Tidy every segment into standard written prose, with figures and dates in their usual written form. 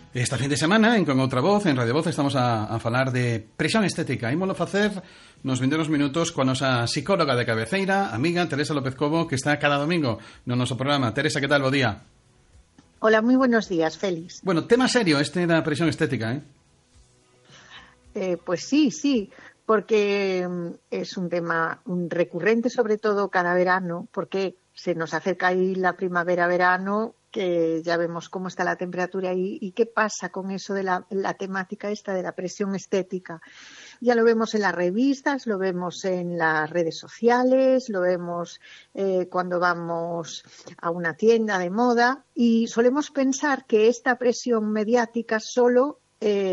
Esta fin de semana, en Con Outra Voz, en Radio Voz, estamos a falar de presión estética. Ímolo facer nos vindeiros minutos coa nosa psicóloga de cabeceira, amiga Teresa López Cobo, que está cada domingo no noso programa. Teresa, que tal? Bo día. Hola, muy buenos días, Félix. Bueno, tema serio este da presión estética, Pues sí, porque es un tema recurrente, sobre todo cada verano, porque se nos acerca ahí la primavera-verano, que ya vemos cómo está la temperatura ahí y qué pasa con eso de la temática esta de la presión estética. Ya lo vemos en las revistas, lo vemos en las redes sociales, lo vemos cuando vamos a una tienda de moda y solemos pensar que esta presión mediática solo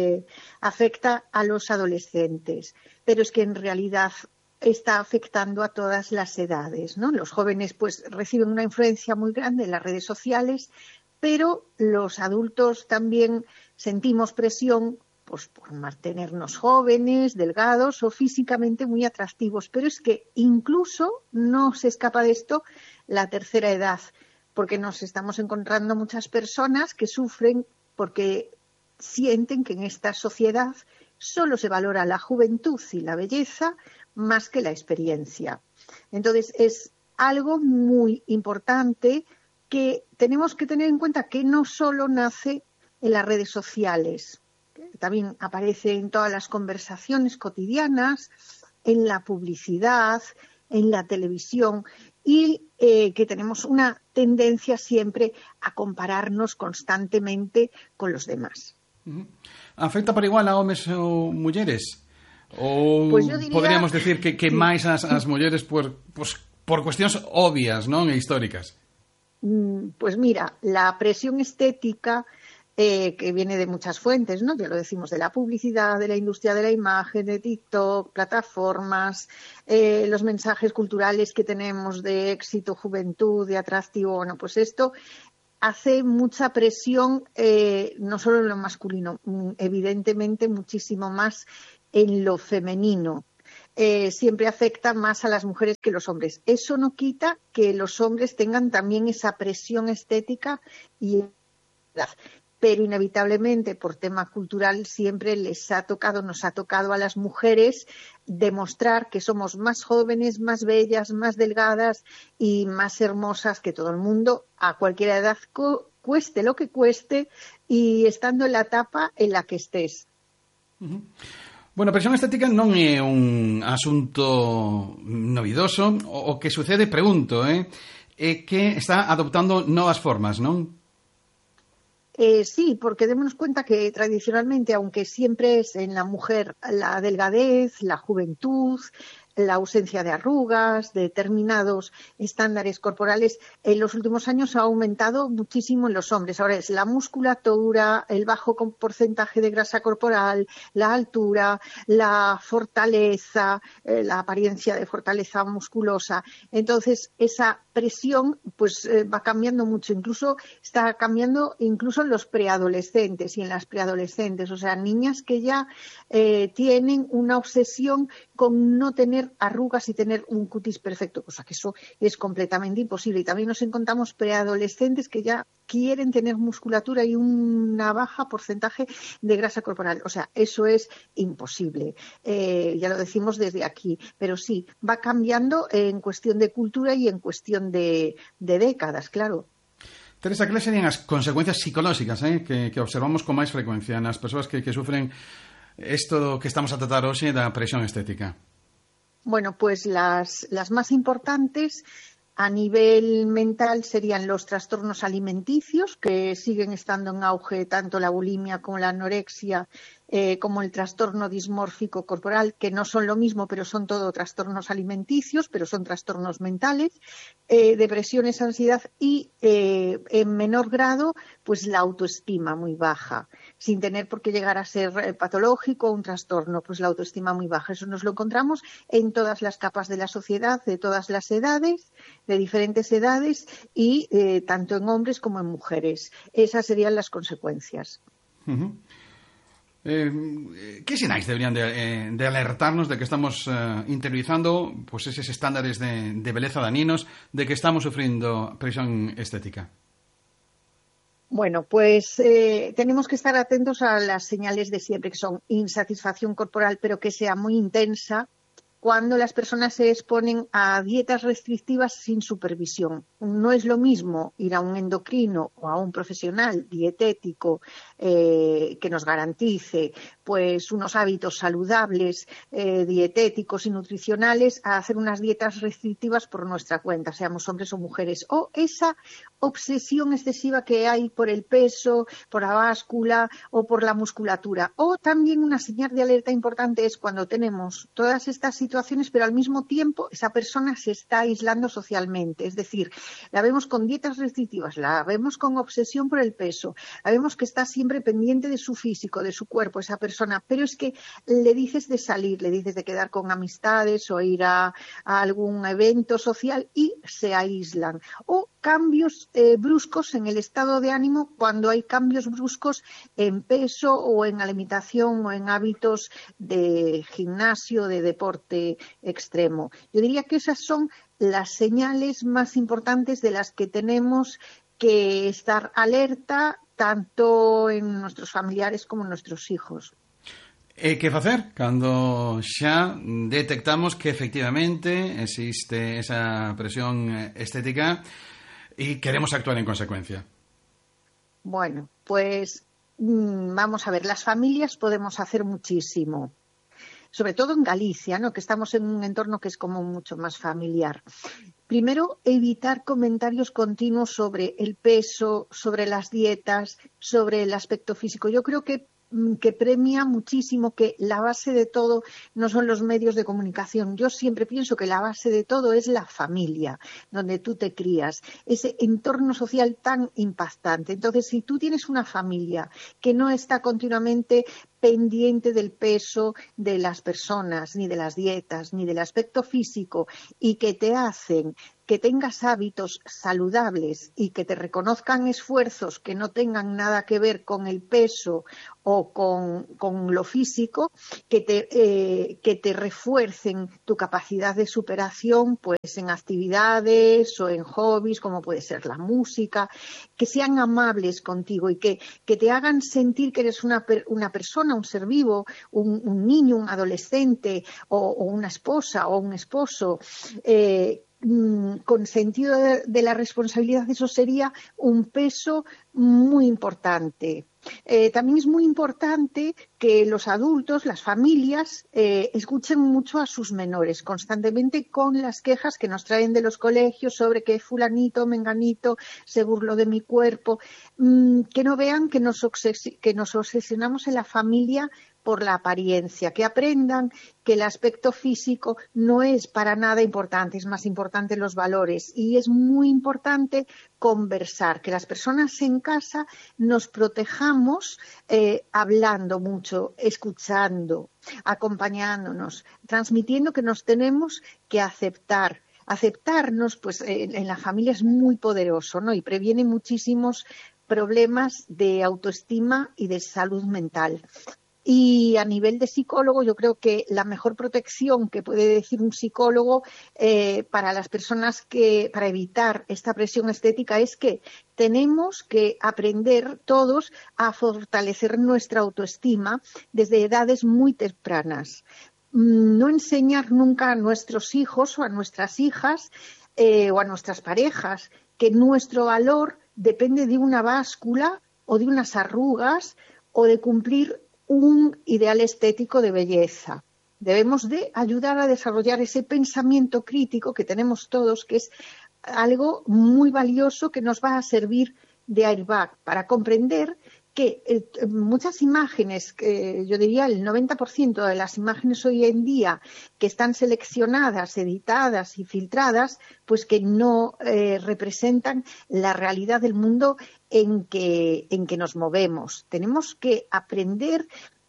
afecta a los adolescentes, pero es que en realidad está afectando a todas las edades, ¿no? Los jóvenes pues reciben una influencia muy grande en las redes sociales, pero los adultos también sentimos presión pues por mantenernos jóvenes, delgados o físicamente muy atractivos. Pero es que incluso no se escapa de esto la tercera edad, porque nos estamos encontrando muchas personas que sufren porque sienten que en esta sociedad solo se valora la juventud y la belleza más que la experiencia. Entonces, es algo muy importante que tenemos que tener en cuenta, que no solo nace en las redes sociales, también aparece en todas las conversaciones cotidianas, en la publicidad, en la televisión, y que tenemos una tendencia siempre a compararnos constantemente con los demás. Afecta por igual a homes ou mulleres? Ou pues yo diría, poderíamos decir que máis as mulleres por cuestións obvias, non? E históricas? Pues mira, la presión estética que viene de muchas fuentes, ¿no? Ya lo decimos, de la publicidad, de la industria de la imagen, de TikTok, plataformas, los mensajes culturales que tenemos de éxito, juventud, de atractivo. Bueno, pues esto hace mucha presión, no solo en lo masculino, evidentemente muchísimo más en lo femenino. Siempre afecta más a las mujeres que los hombres. Eso no quita que los hombres tengan también esa presión estética y edad. Pero inevitablemente por tema cultural siempre nos ha tocado a las mujeres demostrar que somos más jóvenes, más bellas, más delgadas y más hermosas que todo el mundo a cualquier edad, cueste lo que cueste y estando en la etapa en la que estés. Bueno, a presión estética non é un asunto novidoso. O que sucede, pregunto, é que está adoptando novas formas, non? Sí, porque démonos cuenta que tradicionalmente, aunque siempre es en la mujer la delgadez, la juventud, la ausencia de arrugas, de determinados estándares corporales, en los últimos años ha aumentado muchísimo en los hombres. Ahora es la musculatura, el bajo porcentaje de grasa corporal, la altura, la fortaleza, la apariencia de fortaleza musculosa. Entonces, esa presión pues va cambiando mucho, está cambiando incluso en los preadolescentes y en las preadolescentes, o sea, niñas que ya tienen una obsesión con no tener arrugas y tener un cutis perfecto, cosa que eso es completamente imposible. Y también nos encontramos preadolescentes que ya quieren tener musculatura y una baja porcentaje de grasa corporal. O sea, eso es imposible. Ya lo decimos desde aquí. Pero sí, va cambiando en cuestión de cultura y en cuestión de décadas, claro. Teresa, que serían as consecuencias psicolóxicas que observamos con máis frecuencia nas persoas que sufren isto que estamos a tratar hoxe da presión estética? Bueno, pues las más importantes a nivel mental serían los trastornos alimenticios, que siguen estando en auge, tanto la bulimia como la anorexia, como el trastorno dismórfico corporal, que no son lo mismo, pero son todo trastornos alimenticios, pero son trastornos mentales, depresiones, ansiedad y, en menor grado, pues la autoestima muy baja, sin tener por qué llegar a ser patológico o un trastorno, pues la autoestima muy baja. Eso nos lo encontramos en todas las capas de la sociedad, de todas las edades, de diferentes edades y tanto en hombres como en mujeres. Esas serían las consecuencias. Uh-huh. ¿Qué sinais deberían de alertarnos de que estamos interiorizando pues esos estándares de beleza dañinos, de que estamos sufriendo presión estética? Bueno, pues tenemos que estar atentos a las señales de siempre, que son insatisfacción corporal, pero que sea muy intensa, cuando las personas se exponen a dietas restrictivas sin supervisión. No es lo mismo ir a un endocrino o a un profesional dietético que nos garantice pues unos hábitos saludables, dietéticos y nutricionales, a hacer unas dietas restrictivas por nuestra cuenta, seamos hombres o mujeres. O esa obsesión excesiva que hay por el peso, por la báscula o por la musculatura. O también una señal de alerta importante es cuando tenemos todas estas situaciones, pero al mismo tiempo esa persona se está aislando socialmente. Es decir, la vemos con dietas restrictivas, la vemos con obsesión por el peso, la vemos que está siempre pendiente de su físico, de su cuerpo, esa persona, pero es que le dices de salir, le dices de quedar con amistades o ir a algún evento social y se aíslan. O cambios bruscos en el estado de ánimo, cuando hay cambios bruscos en peso o en alimentación o en hábitos de gimnasio, de deporte extremo. Yo diría que esas son las señales más importantes de las que tenemos que estar alerta, tanto en nuestros familiares como en nuestros hijos. Que facer cando xa detectamos que efectivamente existe esa presión estética y queremos actuar en consecuencia? Bueno, pues vamos a ver, las familias podemos hacer muchísimo, sobre todo en Galicia, ¿no?, que estamos en un entorno que es como mucho más familiar. Primero, evitar comentarios continuos sobre el peso, sobre las dietas, sobre el aspecto físico. Yo creo que premia muchísimo que la base de todo no son los medios de comunicación. Yo siempre pienso que la base de todo es la familia, donde tú te crías, ese entorno social tan impactante. Entonces, si tú tienes una familia que no está continuamente pendiente del peso de las personas, ni de las dietas, ni del aspecto físico, y que te hacen que tengas hábitos saludables y que te reconozcan esfuerzos que no tengan nada que ver con el peso o con lo físico, que te refuercen tu capacidad de superación pues en actividades o en hobbies, como puede ser la música, que sean amables contigo y que te hagan sentir que eres una persona, un ser vivo, un niño, un adolescente o una esposa o un esposo, con sentido de la responsabilidad. Eso sería un peso muy importante. También es muy importante que los adultos, las familias, escuchen mucho a sus menores, constantemente con las quejas que nos traen de los colegios sobre que fulanito, menganito se burló de mi cuerpo, que no vean que nos obsesionamos en la familia por la apariencia, que aprendan que el aspecto físico no es para nada importante, es más importante los valores. Y es muy importante conversar, que las personas en casa nos protejamos hablando mucho, escuchando, acompañándonos, transmitiendo que nos tenemos que aceptar. Aceptarnos, pues en la familia es muy poderoso, ¿no? Y previene muchísimos problemas de autoestima y de salud mental. Y a nivel de psicólogo, yo creo que la mejor protección que puede decir un psicólogo para las personas para evitar esta presión estética es que tenemos que aprender todos a fortalecer nuestra autoestima desde edades muy tempranas. No enseñar nunca a nuestros hijos o a nuestras hijas o a nuestras parejas que nuestro valor depende de una báscula o de unas arrugas o de cumplir un ideal estético de belleza. Debemos de ayudar a desarrollar ese pensamiento crítico que tenemos todos, que es algo muy valioso que nos va a servir de airbag para comprender que muchas imágenes, yo diría el 90% de las imágenes hoy en día que están seleccionadas, editadas y filtradas, pues que no representan la realidad del mundo en que nos movemos. Tenemos que aprender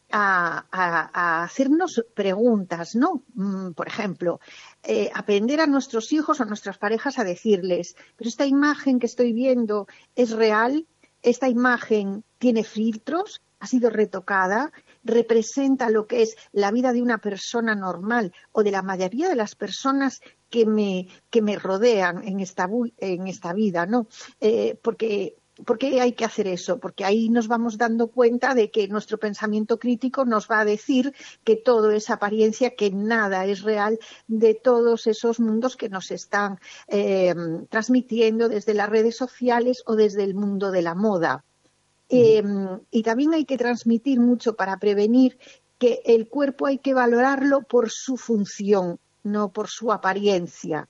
a hacernos preguntas, ¿no? Por ejemplo, aprender a nuestros hijos o a nuestras parejas a decirles, pero esta imagen que estoy viendo es real, esta imagen tiene filtros, ha sido retocada, representa lo que es la vida de una persona normal o de la mayoría de las personas que me rodean en esta vida, ¿no? Porque ¿Por qué hay que hacer eso? Porque ahí nos vamos dando cuenta de que nuestro pensamiento crítico nos va a decir que todo es apariencia, que nada es real de todos esos mundos que nos están transmitiendo desde las redes sociales o desde el mundo de la moda. Y también hay que transmitir mucho para prevenir que el cuerpo hay que valorarlo por su función, no por su apariencia.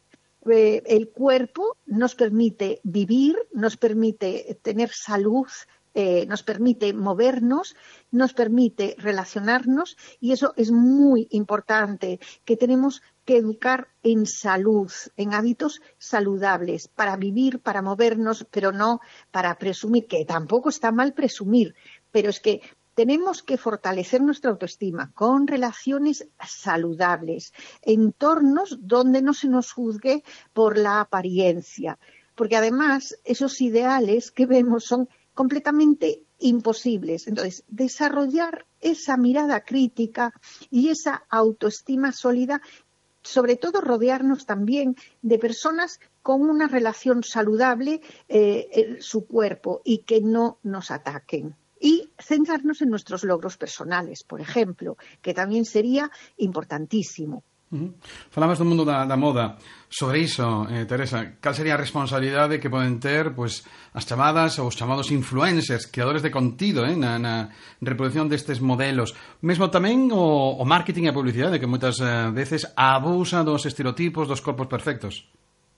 El cuerpo nos permite vivir, nos permite tener salud, nos permite movernos, nos permite relacionarnos y eso es muy importante, que tenemos que educar en salud, en hábitos saludables, para vivir, para movernos, pero no para presumir, que tampoco está mal presumir, pero es que tenemos que fortalecer nuestra autoestima con relaciones saludables, entornos donde no se nos juzgue por la apariencia, porque además esos ideales que vemos son completamente imposibles. Entonces, desarrollar esa mirada crítica y esa autoestima sólida, sobre todo rodearnos también de personas con una relación saludable en su cuerpo y que no nos ataquen. Y centrarnos en nuestros logros personales, por ejemplo, que tamén sería importantísimo. Falabas do mundo da moda. Sobre iso, Teresa, cal sería a responsabilidade que poden ter pois, as chamadas ou os chamados influencers, creadores de contido na reproducción destes modelos? Mesmo tamén o marketing e a publicidade, que moitas veces abusa dos estereotipos, dos corpos perfectos.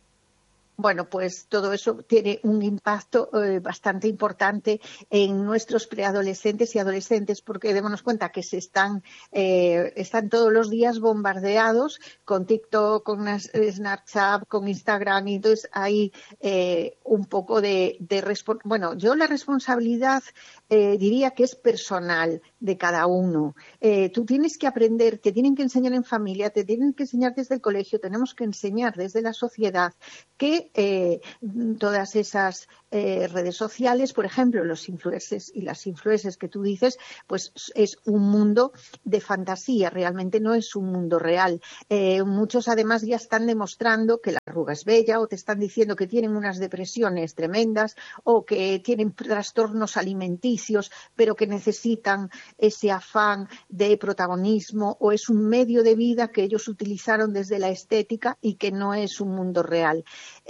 Bueno, pues todo eso tiene un impacto bastante importante en nuestros preadolescentes y adolescentes, porque démonos cuenta que están todos los días bombardeados con TikTok, con Snapchat, con Instagram, y entonces hay un poco bueno, yo la responsabilidad diría que es personal de cada uno. Tú tienes que aprender, te tienen que enseñar en familia, te tienen que enseñar desde el colegio, tenemos que enseñar desde la sociedad que todas esas redes sociales, por ejemplo, los influencers y las influencers que tú dices, pues es un mundo de fantasía, realmente no es un mundo real. Muchos además ya están demostrando que la arruga es bella, o te están diciendo que tienen unas depresiones tremendas o que tienen trastornos alimenticios, pero que necesitan ese afán de protagonismo, o es un medio de vida que ellos utilizaron desde la estética y que no es un mundo real.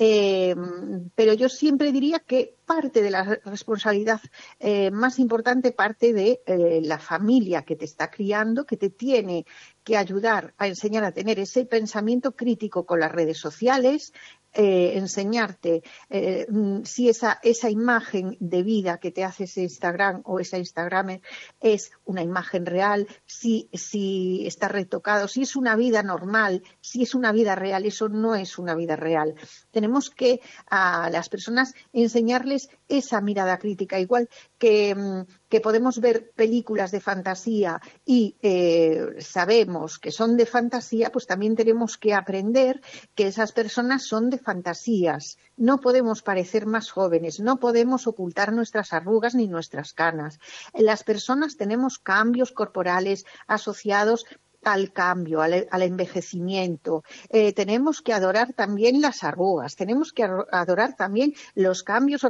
Pero yo siempre diría que parte de la responsabilidad más importante parte de la familia que te está criando, que te tiene que ayudar a enseñar a tener ese pensamiento crítico con las redes sociales, enseñarte si esa imagen de vida que te hace ese Instagram o esa Instagramer es una imagen real, si está retocado, si es una vida normal, si es una vida real. Eso no es una vida real. Tenemos que a las personas enseñarles esa mirada crítica, igual que podemos ver películas de fantasía y sabemos que son de fantasía, pues también tenemos que aprender que esas personas son de fantasías. No podemos parecer más jóvenes, no podemos ocultar nuestras arrugas ni nuestras canas. Las personas tenemos cambios corporales asociados al cambio, al envejecimiento. Tenemos que adorar también las arrugas, tenemos que adorar también los cambios